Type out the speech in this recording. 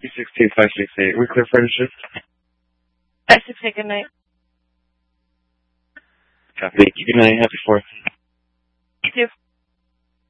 216-568. We clear for the shift? 568, good night. Copy. Good night. Happy 4th.